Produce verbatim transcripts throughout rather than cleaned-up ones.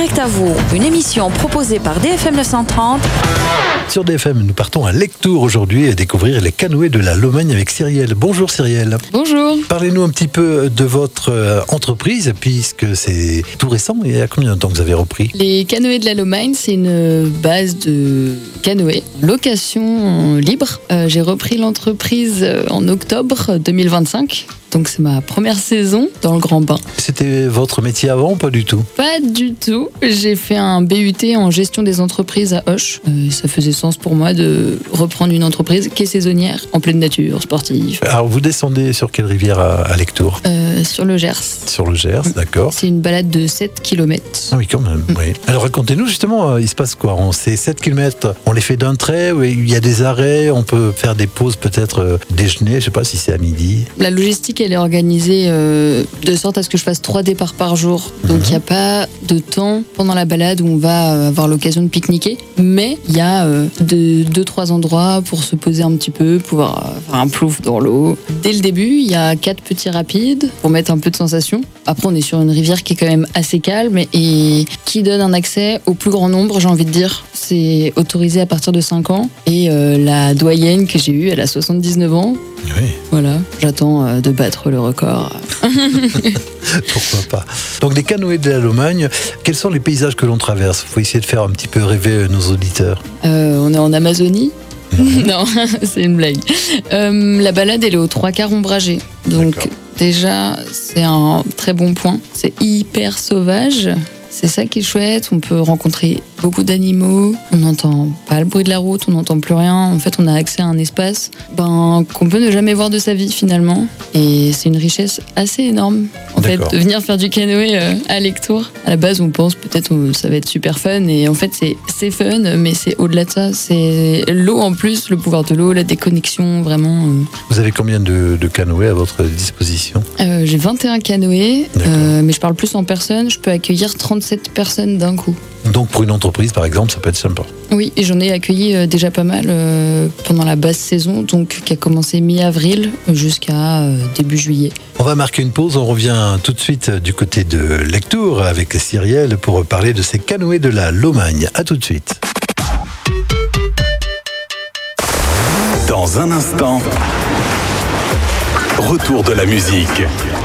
Direct à vous, une émission proposée par D F M neuf cent trente. Sur D F M, nous partons à Lectoure aujourd'hui et découvrir les canoës de la Lomagne avec Cyrielle. Bonjour Cyrielle. Bonjour. Parlez-nous un petit peu de votre euh, entreprise, puisque c'est tout récent. Il y a combien de temps que vous avez repris ? Les canoës de la Lomagne, c'est une base de canoës, location libre. Euh, j'ai repris l'entreprise en octobre deux mille vingt-cinq. Donc c'est ma première saison dans le grand bain. C'était votre métier avant ou pas du tout ? Pas du tout. J'ai fait un B U T en gestion des entreprises à Auch. Euh, ça faisait sens pour moi de reprendre une entreprise qui est saisonnière, en pleine nature, sportive. Alors vous descendez sur quelle rivière à, à Lectoure ? euh, Sur le Gers. Sur le Gers, d'accord. C'est une balade de sept kilomètres. Ah oui, quand même. Mm. Oui. Alors racontez-nous justement, euh, il se passe quoi ? On, Ces sept kilomètres, on les fait d'un trait, ou il y a des arrêts, on peut faire des pauses, peut-être euh, déjeuner, je ne sais pas si c'est à midi. La logistique, elle est organisée euh, de sorte à ce que je fasse trois départs par jour. Donc il mmh. n'y a pas de temps pendant la balade où on va avoir l'occasion de pique-niquer. Mais il y a euh, deux, deux, trois endroits pour se poser un petit peu, pouvoir euh, faire un plouf dans l'eau. Dès le début, il y a quatre petits rapides pour mettre un peu de sensation. Après, on est sur une rivière qui est quand même assez calme et qui donne un accès au plus grand nombre, j'ai envie de dire. C'est autorisé à partir de cinq ans. Et euh, la doyenne que j'ai eue, elle a soixante-dix-neuf ans. Oui. Voilà, j'attends euh, de battre le record. Pourquoi pas. Donc les canoës de la Lomagne, quels sont les paysages que l'on traverse ? Il faut essayer de faire un petit peu rêver nos auditeurs. Euh, on est en Amazonie. Mmh. Non, c'est une blague. Euh, la balade, elle est aux trois quarts ombragée. Donc D'accord. Déjà, c'est un très bon point. C'est hyper sauvage. C'est ça qui est chouette, on peut rencontrer beaucoup d'animaux, on n'entend pas le bruit de la route, on n'entend plus rien. En fait, on a accès à un espace ben, qu'on peut ne jamais voir de sa vie finalement. Et c'est une richesse assez énorme. En D'accord. fait, de venir faire du canoë euh, à Lectoure, à la base, on pense peut-être que ça va être super fun. Et en fait, c'est, c'est fun, mais c'est au-delà de ça. C'est l'eau en plus, le pouvoir de l'eau, la déconnexion, vraiment. Euh... Vous avez combien de, de canoës à votre disposition ? euh, J'ai vingt et un canoës, euh, mais je parle plus en personne. Je peux accueillir trente-sept personnes d'un coup. Donc pour une entreprise par exemple, ça peut être sympa. Oui, et j'en ai accueilli euh, déjà pas mal euh, pendant la basse saison, donc qui a commencé mi-avril jusqu'à euh, début juillet. On va marquer une pause, on revient tout de suite du côté de Lectoure avec Cyrielle pour parler de ces canoës de la Lomagne. A tout de suite. Dans un instant, retour de la musique.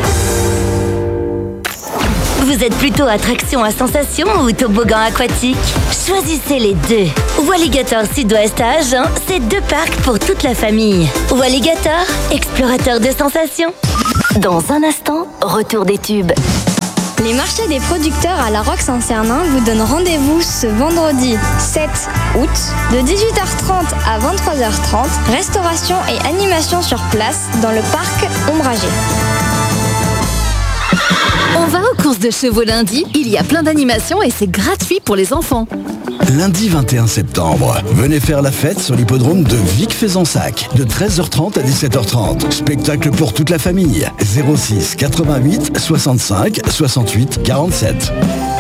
Vous êtes plutôt attraction à sensation ou toboggan aquatique ? Choisissez les deux. Walligator Sud-Ouest à Agen, c'est deux parcs pour toute la famille. Walligator, explorateur de sensations. Dans un instant, retour des tubes. Les marchés des producteurs à La Roque-Saint-Cernin vous donnent rendez-vous ce vendredi sept août de dix-huit heures trente à vingt-trois heures trente. Restauration et animation sur place dans le parc ombragé. On va aux courses de chevaux lundi, il y a plein d'animations et c'est gratuit pour les enfants. Lundi vingt et un septembre, venez faire la fête sur l'hippodrome de Vic-Fezensac de treize heures trente à dix-sept heures trente. Spectacle pour toute la famille. zéro six quatre-vingt-huit soixante-cinq soixante-huit quarante-sept.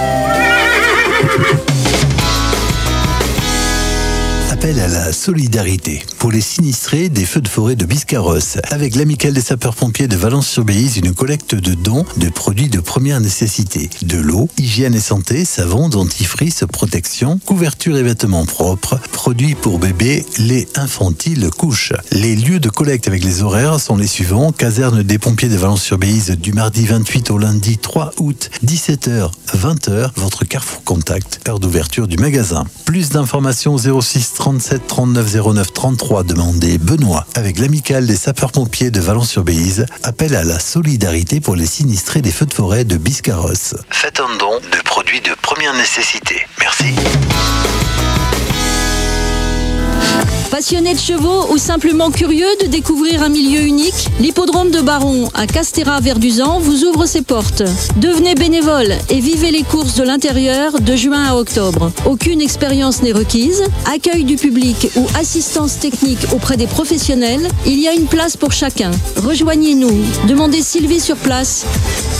Appel à la solidarité pour les sinistrés des feux de forêt de Biscarrosse. Avec l'Amicale des sapeurs-pompiers de Valence-sur-Bélize, une collecte de dons de produits de première nécessité. De l'eau, hygiène et santé, savon, dentifrice, protection, couverture et vêtements propres, produits pour bébés, lait infantile, couches. Les lieux de collecte avec les horaires sont les suivants. Caserne des pompiers de Valence-sur-Bélize du mardi vingt-huit au lundi trois août, dix-sept heures vingt heures, votre Carrefour Contact, heure d'ouverture du magasin. Plus d'informations zéro six trente-sept trente-neuf zéro neuf trente-trois, demandez Benoît. Avec l'Amicale des sapeurs-pompiers de Valence-sur-Bélize, appel à la solidarité pour les sinistrés des feux de forêt de Biscarrosse. Faites un don de produits de première nécessité. Merci. Passionné de chevaux ou simplement curieux de découvrir un milieu unique, l'hippodrome de Baron à Castéra-Verduzan vous ouvre ses portes. Devenez bénévole et vivez les courses de l'intérieur de juin à octobre. Aucune expérience n'est requise, accueil du public ou assistance technique auprès des professionnels, il y a une place pour chacun. Rejoignez-nous, demandez Sylvie sur place.